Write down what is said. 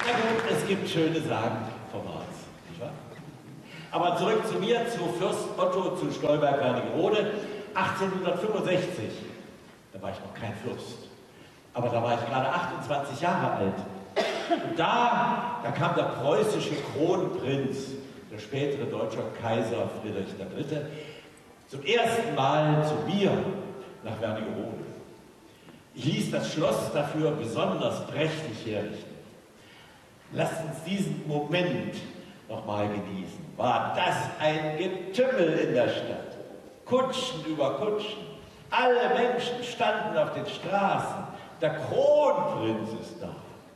Na gut, es gibt schöne Sagen vom Harz, nicht wahr? Aber zurück zu mir, zu Fürst Otto zu Stolberg-Wernigerode, 1865. Da war ich noch kein Fürst, aber da war ich gerade 28 Jahre alt. Und da kam der preußische Kronprinz, der spätere deutsche Kaiser Friedrich III., zum ersten Mal zu mir nach Wernigerode. Ich ließ das Schloss dafür besonders prächtig herrichten. Lasst uns diesen Moment nochmal genießen. War das ein Getümmel in der Stadt? Kutschen über Kutschen. Alle Menschen standen auf den Straßen. Der Kronprinz ist da.